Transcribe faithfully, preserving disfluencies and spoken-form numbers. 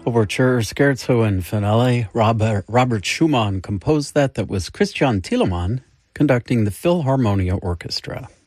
Overture, Scherzo and Finale. Robert, Robert Schumann composed that. That was Christian Thielemann conducting the Philharmonia Orchestra.